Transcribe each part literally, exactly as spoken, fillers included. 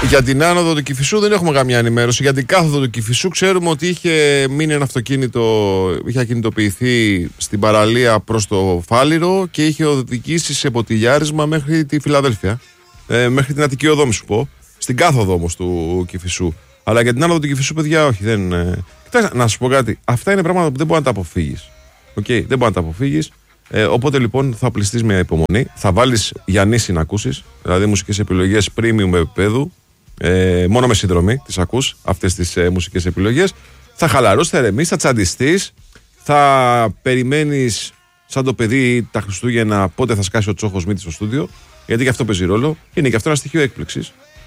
Για την άνοδο του Κηφισού δεν έχουμε καμιά ενημέρωση. Για την κάθοδο του Κηφισού ξέρουμε ότι είχε μείνει ένα αυτοκίνητο, είχε ακινητοποιηθεί στην παραλία προς το Φάληρο και είχε οδηγήσει σε ποτηλιάρισμα μέχρι τη Φιλαδέλφια. Ε, μέχρι την Αττική Οδό, μη σου πω. Στην κάθοδο όμως του Κηφισού. Αλλά για την άνοδο του Κηφισού, παιδιά, όχι. Δεν, ε... Κοιτάξτε, να σου πω κάτι. Αυτά είναι πράγματα που δεν μπορεί να τα αποφύγεις. Okay, δεν μπορεί να τα αποφύγεις. Ε, οπότε λοιπόν θα πληστείς μια υπομονή. Θα βάλεις Γιαννίση να ακούσεις. Δηλαδή μουσικές επιλογές premium επίπεδου. Ε, μόνο με συνδρομή τις ακούς αυτές τις ε, μουσικές επιλογές. Θα χαλαρώσεις, θα ερεμείς, θα τσαντιστείς. Θα περιμένεις σαν το παιδί τα Χριστούγεννα πότε θα σκάσει ο Τσόχος Μύτης στο στούντιο. Γιατί και αυτό παίζει ρόλο. Είναι και αυτό ένα στοιχείο έκπληξης.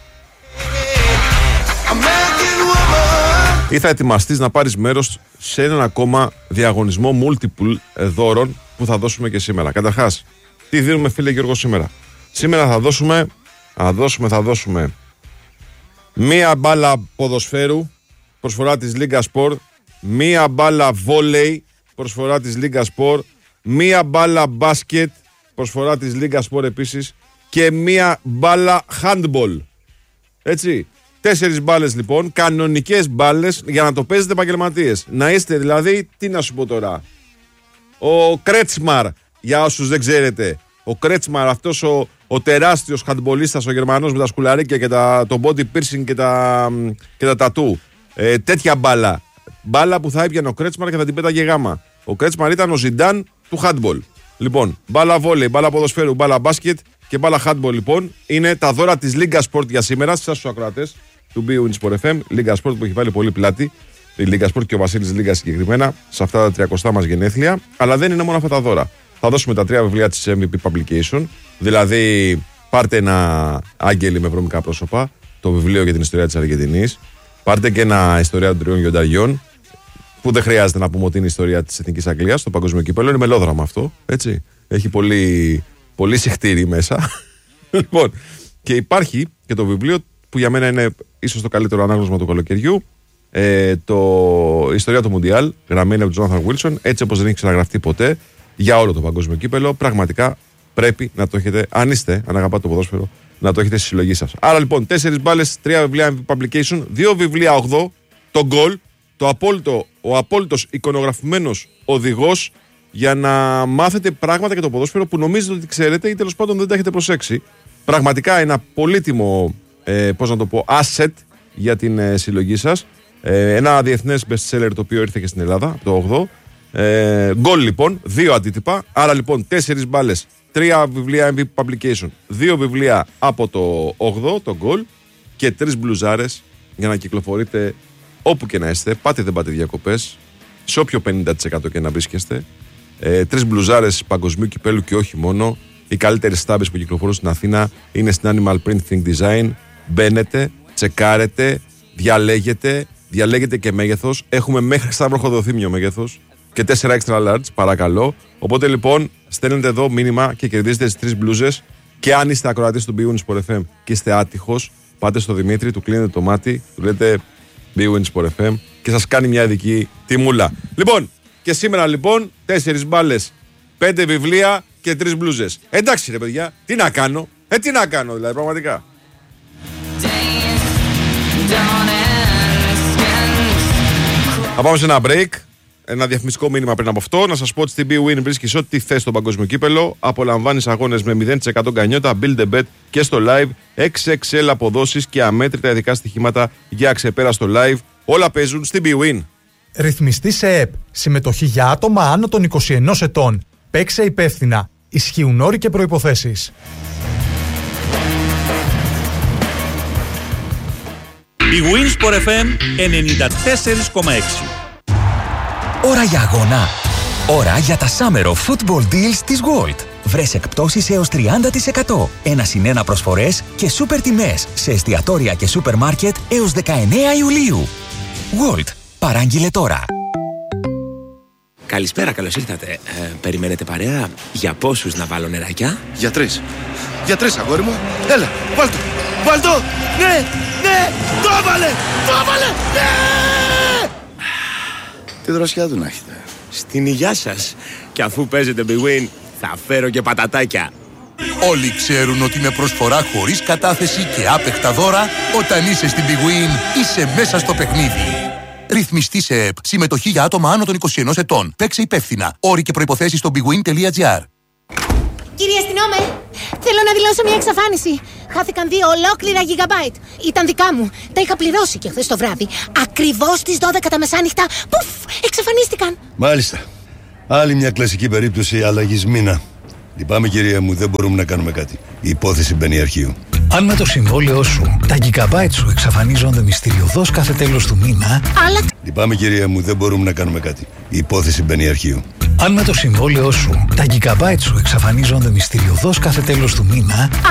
Ή θα ετοιμαστείς να πάρεις μέρος σε έναν ακόμα διαγωνισμό multiple δώρων που θα δώσουμε και σήμερα. Καταρχάς, τι δίνουμε, φίλε Γιώργο, σήμερα? Σήμερα θα δώσουμε, θα δώσουμε, θα δώσουμε μία μπάλα ποδοσφαίρου, προσφορά της Λίγκα Σπορ, μία μπάλα βόλεϊ, προσφορά της Λίγκα Σπορ, μία μπάλα μπάσκετ, προσφορά της Λίγκα Σπορ επίσης, και μία μπάλα handball. Έτσι. Τέσσερις μπάλες λοιπόν, κανονικές μπάλες για να το παίζετε επαγγελματίες. Να είστε δηλαδή, τι να σου πω τώρα, ο Κρέτσμαρ, για όσους δεν ξέρετε. Ο Κρέτσμαρ, αυτός ο, ο τεράστιος χαντμπολίστας, ο Γερμανός με τα σκουλαρίκια και τα, το body piercing και τα, και τα τατού. Ε, τέτοια μπάλα. Μπάλα που θα έπιανε ο Κρέτσμαρ και θα την πέταγε γάμα. Ο Κρέτσμαρ ήταν ο Ζιντάν του handball. Λοιπόν, μπάλα βόλεϊ, μπάλα ποδοσφαίρου, μπάλα μπάσκετ και μπάλα handball λοιπόν. Είναι τα δώρα της Λίγκα Sport για σήμερα, σας τους ακροατές του Bwin Sport εφ εμ. Λίγκα Sport που έχει βάλει πολύ πλάτη. Η Λίγκα Sport και ο Βασίλης Λίγκα συγκεκριμένα σε αυτά τα τριακοστά μας γενέθλια. Αλλά δεν είναι μόνο αυτά τα δώρα. Θα δώσουμε τα τρία βιβλία της εμ βι πι Publication. Δηλαδή, πάρτε ένα Άγγελοι με βρώμικα πρόσωπα, το βιβλίο για την ιστορία της Αργεντινής. Πάρτε και ένα ιστορία των τριών γιονταριών, που δεν χρειάζεται να πούμε ότι είναι η ιστορία της Εθνικής Αγγλίας στο Παγκόσμιο Κύπελλο. Είναι μελόδραμα αυτό. Έτσι. Έχει πολύ, πολύ συχτήρι μέσα. Λοιπόν, και υπάρχει και το βιβλίο που για μένα είναι ίσως το καλύτερο ανάγνωσμα του καλοκαιριού. Ε, το Ιστορία του Μουντιάλ, γραμμένη από τον Τζόναθαν Βίλσον, έτσι όπως δεν έχει ξαναγραφτεί ποτέ για όλο το Παγκόσμιο Κύπελλο. Πραγματικά πρέπει να το έχετε, αν είστε, αν αγαπάτε το ποδόσφαιρο, να το έχετε στη συλλογή σας. Άρα λοιπόν, τέσσερις μπάλες, τρία βιβλία εμ βι πι Publication, δύο βιβλία ογδό, το γκολ, το απόλυτο, ο απόλυτος εικονογραφημένος οδηγός για να μάθετε πράγματα για το ποδόσφαιρο που νομίζετε ότι ξέρετε ή τέλος πάντων δεν τα έχετε προσέξει. Πραγματικά ένα πολύτιμο, ε, πώς να το πω, asset για την ε, συλλογή σας. Ε, ένα διεθνές best seller το οποίο ήρθε και στην Ελλάδα, το ογδό. Ε, γκολ λοιπόν, δύο αντίτυπα. Άρα λοιπόν, τέσσερις μπάλες, τρία βιβλία εμ βι πι Publication, δύο βιβλία από το ογδό, το γκολ, και τρεις μπλουζάρες για να κυκλοφορείτε όπου και να είστε. Πάτε δεν πάτε διακοπές, σε όποιο πενήντα τοις εκατό και να βρίσκεστε. Ε, τρεις μπλουζάρες παγκοσμίου κυπέλου και όχι μόνο. Οι καλύτερες στάμπες που κυκλοφορούν στην Αθήνα είναι στην Animal Print Think Design. Μπαίνετε, τσεκάρετε, διαλέγετε, διαλέγετε και μέγεθος. Έχουμε μέχρι σταυροχοδοθύμιο μέγεθος και τέσσερα extra large, παρακαλώ. Οπότε λοιπόν, στέλνετε εδώ μήνυμα και κερδίζετε τις τρεις μπλούζες. Και αν είστε ακροατής του Bwin Sport εφ εμ και είστε άτυχος, πάτε στο Δημήτρη, του κλείνετε το μάτι, του λέτε Bwin Sport εφ εμ και σας κάνει μια ειδική τιμούλα. Λοιπόν, και σήμερα λοιπόν, τέσσερις μπάλες, πέντε βιβλία και τρεις μπλούζες. Εντάξει ρε παιδιά, τι να κάνω, ε τι να κάνω δηλαδή πραγματικά. Θα πάμε σε ένα break. Ένα διαφημιστικό μήνυμα πριν από αυτό. Να σας πω ότι στην Bwin βρίσκεις ό,τι θες στο παγκόσμιο κύπελλο. Απολαμβάνεις αγώνες με μηδέν τοις εκατό γκανιότα, build a bet και στο live. εξ εξ ελ αποδόσεις και αμέτρητα ειδικά στοιχήματα για ξεπέραστο live. Όλα παίζουν στην Bwin. Ρυθμιστή σε ΕΠ. Συμμετοχή για άτομα άνω των είκοσι ενός ετών. Παίξε υπεύθυνα. Ισχύουν όροι και προϋποθέσεις. Bwin Sport εφ εμ ενενήντα τέσσερα κόμμα έξι. Ώρα για αγώνα. Ώρα για τα Summer of Football Deals της Gold. Βρες εκπτώσεις έως τριάντα τοις εκατό. Ένα συν ένα προσφορές και σούπερ τιμές σε εστιατόρια και σούπερ μάρκετ έως δεκαεννέα Ιουλίου. Gold. Παράγγειλε τώρα. Καλησπέρα, καλώς ήρθατε. Ε, περιμένετε παρέα? Για πόσους να βάλω νεράκια? Για τρεις. Για τρεις, αγόρι μου. Έλα, βάλ' το. Βάλ' το. Ναι, ναι, το έβαλε, το έβαλε, ναι! Τι δροσιά του να έχετε. Στην υγειά σας. Και αφού παίζετε Bwin, θα φέρω και πατατάκια. Όλοι ξέρουν ότι με προσφορά χωρίς κατάθεση και άπεχτα δώρα, όταν είσαι στην Big Win, είσαι μέσα στο παιχνίδι. Ρυθμιστή σε ΕΠ. Συμμετοχή για άτομα άνω των είκοσι ενός ετών. Παίξε υπεύθυνα. Όροι και προϋποθέσεις στο bigwin τελεία gr. Κύριε αστυνόμε, θέλω να δηλώσω μια εξαφάνιση. Χάθηκαν δύο ολόκληρα gigabyte. Ήταν δικά μου. Τα είχα πληρώσει και χθες το βράδυ. Ακριβώς στις δώδεκα τα μεσάνυχτα. Πουφ, εξαφανίστηκαν. Μάλιστα. Άλλη μια κλασική περίπτωση αλλαγής μήνα. Λυπάμαι κυρία μου, δεν μπορούμε να κάνουμε κάτι. Η υπόθεση μπαίνει αρχείο. Αν με το συμβόλαιό σου τα gigabyte σου εξαφανίζονται μυστηριωδώς κάθε τέλος του μήνα. Αλλά... Λυπάμαι κυρία μου, δεν μπορούμε να κάνουμε κάτι. Η υπόθεση μπαίνει αρχείο. Αν με το συμβόλαιό σου τα gigabyte σου εξαφανίζονται μυστηριωδώς κάθε τέλος του μήνα.